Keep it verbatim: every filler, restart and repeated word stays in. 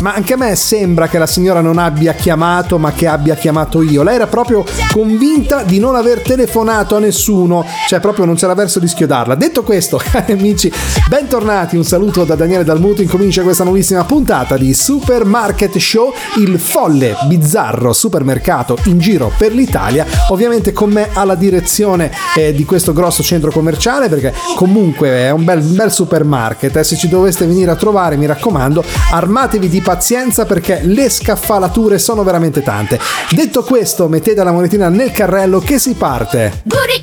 ma anche a me sembra che la signora non abbia chiamato, ma che abbia chiamato io. Lei era proprio convinta di non aver telefonato a nessuno, cioè proprio non c'era verso di schiodarla. Detto questo, cari amici, bentornati, un saluto da Daniele Dalmuto. Incomincia questa nuovissima puntata di Supermarket Show, il folle, bizzarro supermercato in giro per l'Italia, ovviamente con me alla direzione eh, di questo grosso centro commerciale, perché comunque è un bel, un bel supermarket, eh. Se ci doveste venire a trovare, mi raccomando, armatevi di pazienza perché le scaffalature sono veramente tante. Detto questo, mettete la monetina nel carrello che si parte.